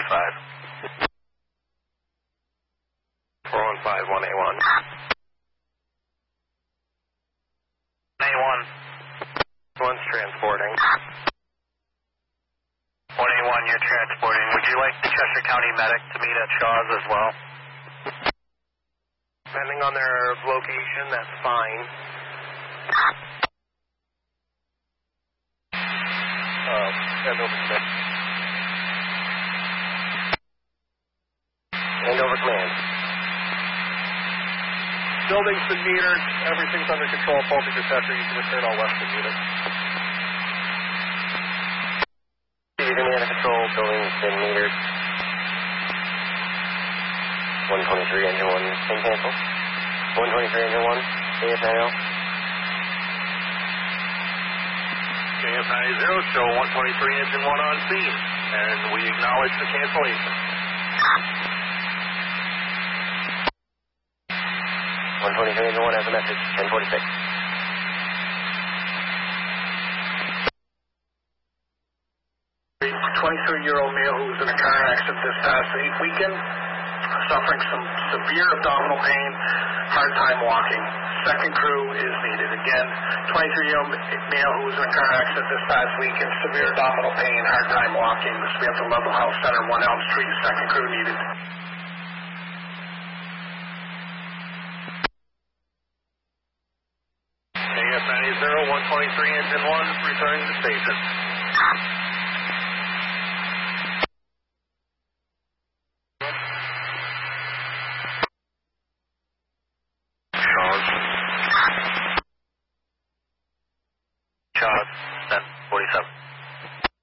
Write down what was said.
4151A1. A1. One's transporting. 1A1, you're transporting. Would you like the Cheshire County medic to meet at Shaw's as well? Depending on their location, that's fine. Hand over command. Hand over command. Building's been metered. Everything's under control. Pulping detector. You can return all Western units. You're going to be under control. Building's been metered. 123, engine 1, can cancel. 123, engine 1, AS90. KF90, show 123, engine 1 on scene, and we acknowledge the cancellation. 123, engine 1 has a message, 1046. A 23-year-old male who was in a car accident this past weekend, suffering some severe abdominal pain, hard time walking. Second crew is needed. Again, 23-year-old male who was in a car accident this past weekend, severe abdominal pain, hard time walking. This will be at the Level Health Center, 1 Elm Street. Second crew needed. KF90, 123, engine 1, returning to station.